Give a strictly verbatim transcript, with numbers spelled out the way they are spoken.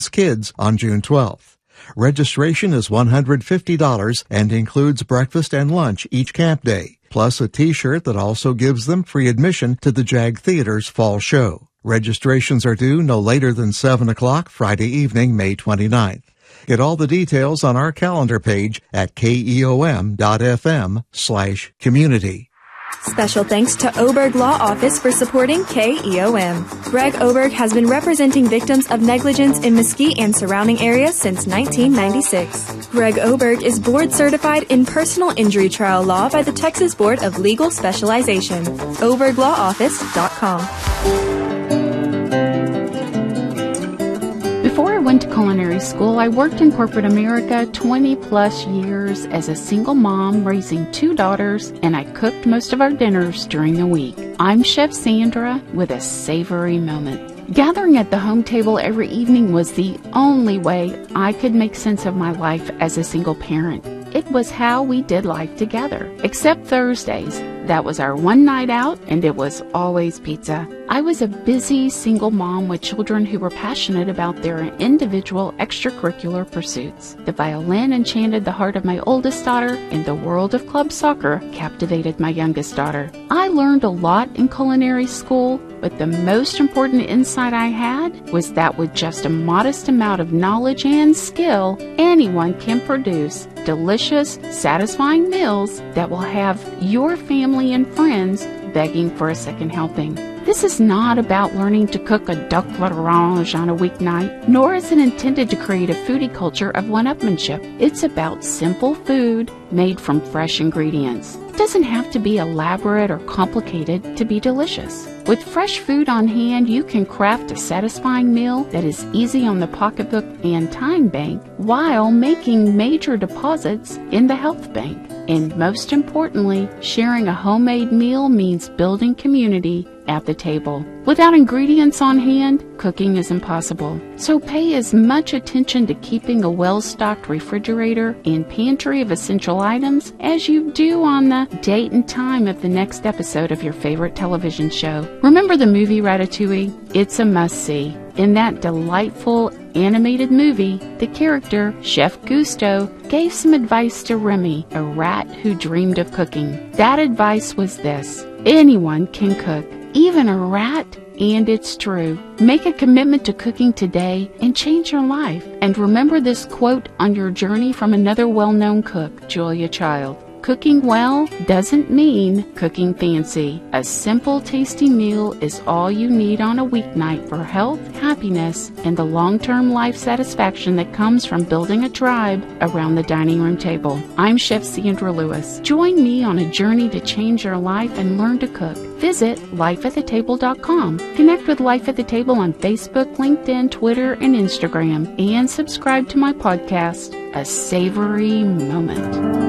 Kids on June twelfth. Registration is one hundred fifty dollars and includes breakfast and lunch each camp day, plus a t-shirt that also gives them free admission to the JAG Theater's fall show. Registrations are due no later than seven o'clock Friday evening, May twenty-ninth. Get all the details on our calendar page at keom.fm slash community. Special thanks to Oberg Law Office for supporting K E O M. Greg Oberg has been representing victims of negligence in Mesquite and surrounding areas since nineteen ninety-six. Greg Oberg is board certified in personal injury trial law by the Texas Board of Legal Specialization. oberg law office dot com. Before I went to culinary school, I worked in corporate America twenty plus years as a single mom raising two daughters, and I cooked most of our dinners during the week. I'm Chef Sandra with a savory moment. Gathering at the home table every evening was the only way I could make sense of my life as a single parent. It was how we did life together, except Thursdays. That was our one night out, and it was always pizza. I was a busy single mom with children who were passionate about their individual extracurricular pursuits. The violin enchanted the heart of my oldest daughter, and the world of club soccer captivated my youngest daughter. I learned a lot in culinary school, but the most important insight I had was that with just a modest amount of knowledge and skill, anyone can produce delicious, satisfying meals that will have your family and friends begging for a second helping. This is not about learning to cook a duck l'orange on a weeknight, nor is it intended to create a foodie culture of one-upmanship. It's about simple food made from fresh ingredients. It doesn't have to be elaborate or complicated to be delicious. With fresh food on hand, you can craft a satisfying meal that is easy on the pocketbook and time bank while making major deposits in the health bank. And most importantly, sharing a homemade meal means building community at the table. Without ingredients on hand, cooking is impossible. So pay as much attention to keeping a well-stocked refrigerator and pantry of essential items as you do on the date and time of the next episode of your favorite television show. Remember the movie Ratatouille? It's a must-see. In that delightful animated movie, the character, Chef Gusteau, gave some advice to Remy, a rat who dreamed of cooking. That advice was this: anyone can cook, even a rat, and it's true. Make a commitment to cooking today and change your life. And remember this quote on your journey from another well-known cook, Julia Child. Cooking well doesn't mean cooking fancy. A simple, tasty meal is all you need on a weeknight for health, happiness, and the long-term life satisfaction that comes from building a tribe around the dining room table. I'm Chef Sandra Lewis. Join me on a journey to change your life and learn to cook. Visit life at the table dot com. Connect with Life at the Table on Facebook, LinkedIn, Twitter, and Instagram, and subscribe to my podcast, A Savory Moment.